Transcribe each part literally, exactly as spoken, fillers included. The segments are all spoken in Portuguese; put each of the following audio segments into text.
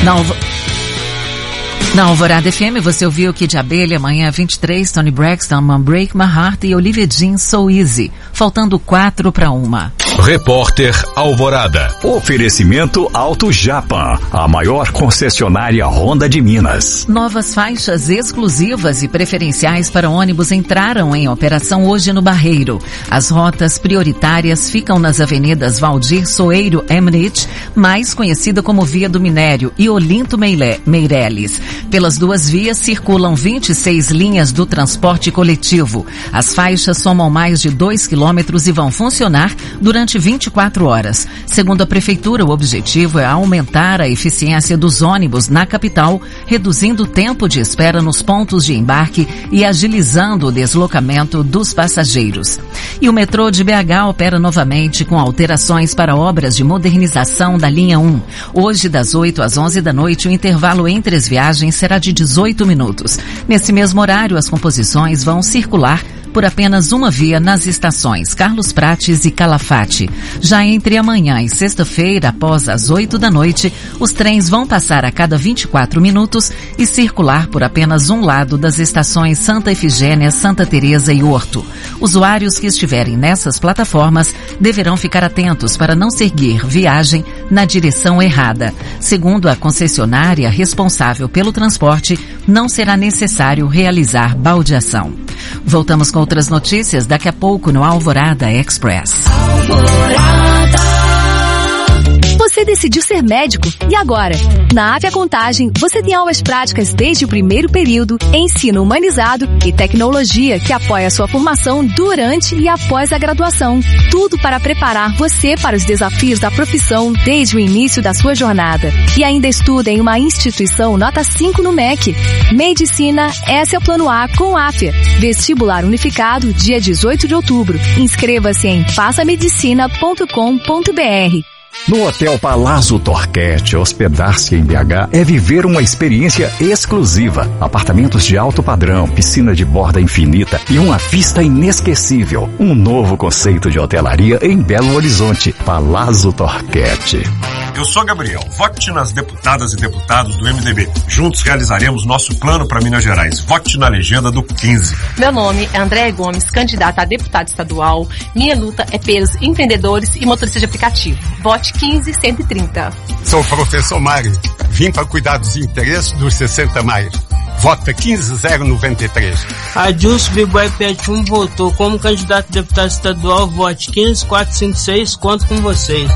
Na, Alvo... Na Alvorada F M você ouviu Kid Abelha, Manhã vinte e três, Tony Braxton, Man Break My Heart e Olivia Jean, So Easy. Faltando quatro para uma. Repórter Alvorada. Oferecimento Auto Japan, a maior concessionária Honda de Minas. Novas faixas exclusivas e preferenciais para ônibus entraram em operação hoje no Barreiro. As rotas prioritárias ficam nas avenidas Valdir Soeiro Emmerich, mais conhecida como Via do Minério, e Olinto Meireles. Pelas duas vias circulam vinte e seis linhas do transporte coletivo. As faixas somam mais de dois quilômetros e vão funcionar durante vinte e quatro horas. Segundo a Prefeitura, o objetivo é aumentar a eficiência dos ônibus na capital, reduzindo o tempo de espera nos pontos de embarque e agilizando o deslocamento dos passageiros. E o metrô de B H opera novamente com alterações para obras de modernização da linha um. Hoje, das oito às onze da noite, o intervalo entre as viagens será de dezoito minutos. Nesse mesmo horário, as composições vão circular por apenas uma via nas estações Carlos Prates e Calafate. Já entre amanhã e sexta-feira, após as oito da noite, os trens vão passar a cada vinte e quatro minutos e circular por apenas um lado das estações Santa Efigênia, Santa Teresa e Horto. Usuários que estiverem nessas plataformas deverão ficar atentos para não seguir viagem na direção errada. Segundo a concessionária responsável pelo transporte, não será necessário realizar baldeação. Voltamos com outras notícias daqui a pouco no Alvorada Express. Alvorada. Você decidiu ser médico e agora? Na Avia Contagem, você tem aulas práticas desde o primeiro período, ensino humanizado e tecnologia que apoia a sua formação durante e após a graduação. Tudo para preparar você para os desafios da profissão desde o início da sua jornada. E ainda estuda em uma instituição nota cinco no M E C. Medicina, esse é o plano A com a Afia. Vestibular unificado, dia dezoito de outubro. Inscreva-se em faça medicina ponto com ponto b r. No Hotel Palazzo Torquete, hospedar-se em B H é viver uma experiência exclusiva. Apartamentos de alto padrão, piscina de borda infinita e uma vista inesquecível. Um novo conceito de hotelaria em Belo Horizonte. Palazzo Torquete. Eu sou Gabriel. Vote nas deputadas e deputados do M D B. Juntos realizaremos nosso plano para Minas Gerais. Vote na legenda do quinze. Meu nome é Andréia Gomes, candidata a deputada estadual. Minha luta é pelos empreendedores e motoristas de aplicativo. Vote quinze cento e trinta. Sou o professor Mário. Vim para cuidar dos interesses dos sessenta mais. Vota quinze zero noventa e três. Adilson Biboy Pet um votou como candidato a deputado estadual. Vote quinze quatrocentos e cinquenta e seis. Conto com vocês.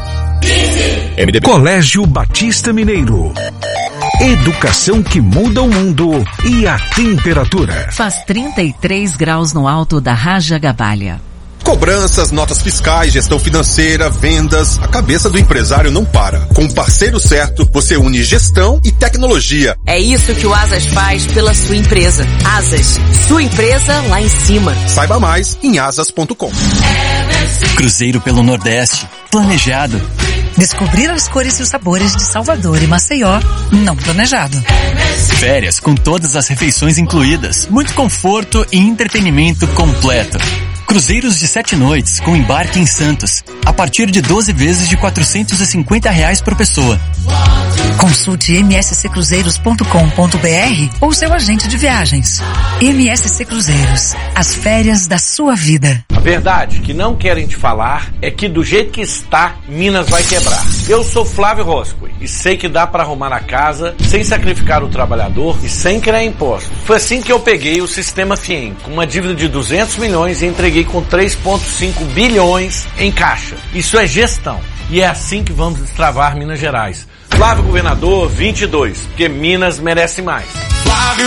M D B. Colégio Batista Mineiro. Educação que muda o mundo e a temperatura. Faz trinta e três graus no alto da Raja Gabalha. Cobranças, notas fiscais, gestão financeira, vendas, a cabeça do empresário não para. Com o parceiro certo, você une gestão e tecnologia. É isso que o Asas faz pela sua empresa. Asas, sua empresa lá em cima. Saiba mais em asas ponto com. Cruzeiro pelo Nordeste, planejado. Descobrir as cores e os sabores de Salvador e Maceió, não planejado. Férias com todas as refeições incluídas, muito conforto e entretenimento completo. Cruzeiros de sete noites com embarque em Santos, a partir de doze vezes de quatrocentos e cinquenta reais por pessoa. Consulte m s c cruzeiros ponto com ponto b r ou seu agente de viagens. M S C Cruzeiros, as férias da sua vida. A verdade que não querem te falar é que do jeito que está, Minas vai quebrar. Eu sou Flávio Roscoe e sei que dá para arrumar a casa sem sacrificar o trabalhador e sem criar imposto. Foi assim que eu peguei o Sistema Fiem, com uma dívida de duzentos milhões e entreguei com três vírgula cinco bilhões em caixa. Isso é gestão. E é assim que vamos destravar Minas Gerais. Flávio Governador vinte e dois, porque Minas merece mais. Flávio